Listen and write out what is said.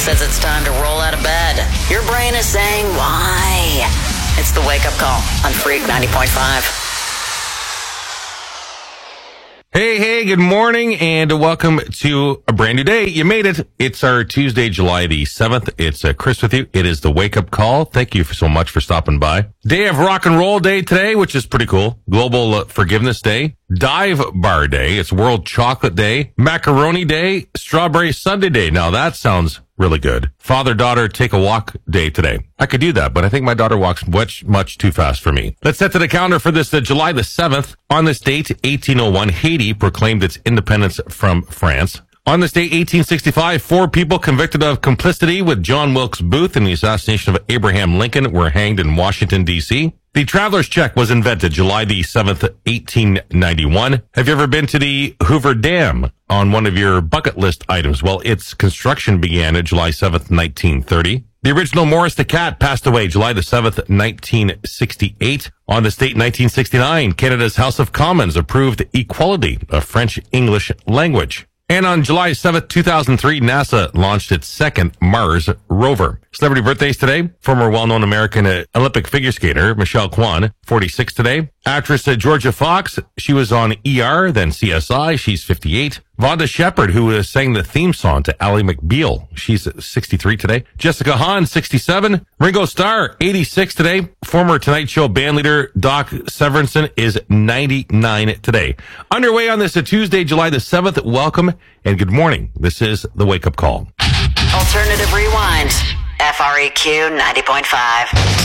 says it's time to roll out of bed. Your brain is saying, why? It's the wake-up call on Freak 90.5. Hey, good morning, and welcome to a brand new day. You made it. It's our Tuesday, July the 7th. It's Chris with you. It is the wake-up call. Thank you so much for stopping by. Day of Rock and Roll Day today, which is pretty cool. Global Forgiveness Day. Dive Bar Day. It's World Chocolate Day. Macaroni Day. Strawberry Sundae Day. Now that sounds really good. Father-daughter take a walk day today. I could do that, but I think my daughter walks much too fast for me. Let's set to the calendar for this July the 7th. On this date, 1801, Haiti proclaimed its independence from France. On this date, 1865, 4 people convicted of complicity with John Wilkes Booth in the assassination of Abraham Lincoln were hanged in Washington, D.C. The traveler's check was invented July the 7th, 1891. Have you ever been to the Hoover Dam on one of your bucket list items? Well, its construction began on July 7th, 1930. The original Morris the Cat passed away July the 7th, 1968. On this date, 1969, Canada's House of Commons approved equality of French-English language. And on July 7th, 2003, NASA launched its second Mars rover. Celebrity birthdays today. Former well-known American Olympic figure skater Michelle Kwan, 46 today. Actress Georgia Fox, she was on ER, then CSI. She's 58. Vonda Shepard, who sang the theme song to Ally McBeal. She's 63 today. Jessica Hahn, 67. Ringo Starr, 86 today. Former Tonight Show bandleader Doc Severinsen is 99 today. Underway on this Tuesday, July the 7th. Welcome and good morning. This is the Wake Up Call. Alternative Rewind. FREQ 90.5.